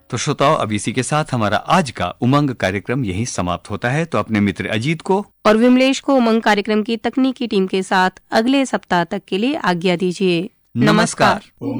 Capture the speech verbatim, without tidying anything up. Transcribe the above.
तो श्रोताओं, अब इसी के साथ हमारा आज का उमंग कार्यक्रम यहीं समाप्त होता है। तो अपने मित्र अजीत को और विमलेश को उमंग कार्यक्रम की तकनीकी टीम के साथ अगले सप्ताह तक के लिए आज्ञा दीजिए। नमस्कार।